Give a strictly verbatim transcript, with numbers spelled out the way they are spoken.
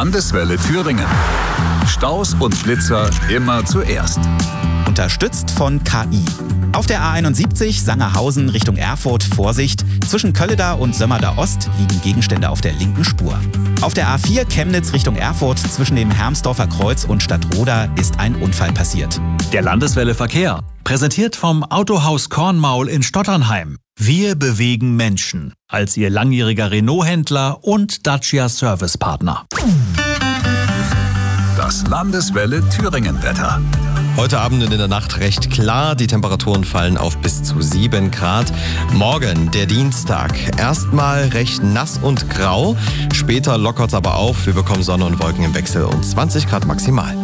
Landeswelle Thüringen. Staus und Blitzer immer zuerst. Unterstützt von K I. Auf der A einundsiebzig Sangerhausen Richtung Erfurt Vorsicht. Zwischen Kölleda und Sömmerda Ost liegen Gegenstände auf der linken Spur. Auf der A vier Chemnitz Richtung Erfurt zwischen dem Hermsdorfer Kreuz und Stadtroda ist ein Unfall passiert. Der Landeswelle Verkehr, präsentiert vom Autohaus Kornmaul in Stotternheim. Wir bewegen Menschen als Ihr langjähriger Renault-Händler und Dacia-Service-Partner. Das Landeswelle Thüringen-Wetter. Heute Abend und in der Nacht recht klar. Die Temperaturen fallen auf bis zu sieben Grad. Morgen, der Dienstag, erstmal recht nass und grau. Später lockert es aber auf. Wir bekommen Sonne und Wolken im Wechsel und zwanzig Grad maximal.